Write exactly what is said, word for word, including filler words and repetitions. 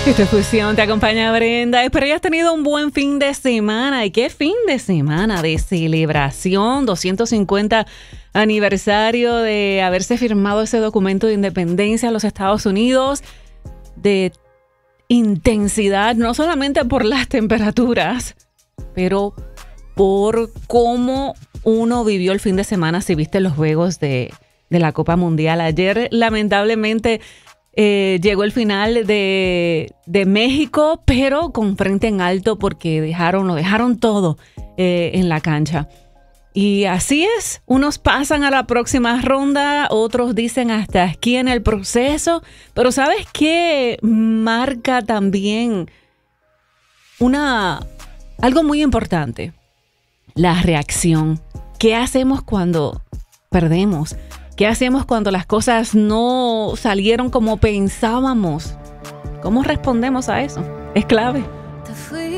Esta fusión te acompaña Brenda. Espero que hayas tenido un buen fin de semana. ¿Y qué fin de semana de celebración? doscientos cincuenta aniversario de haberse firmado ese documento de independencia a los Estados Unidos. De intensidad, no solamente por las temperaturas, pero por cómo uno vivió el fin de semana. Si viste los juegos de, de la Copa Mundial ayer, lamentablemente Eh, llegó el final de, de México, pero con frente en alto porque dejaron, lo dejaron todo eh, en la cancha. Y así es, unos pasan a la próxima ronda, otros dicen hasta aquí en el proceso, pero ¿sabes qué marca también una, algo muy importante? La reacción. ¿Qué hacemos cuando perdemos? ¿Qué hacemos cuando las cosas no salieron como pensábamos? ¿Cómo respondemos a eso? Es clave.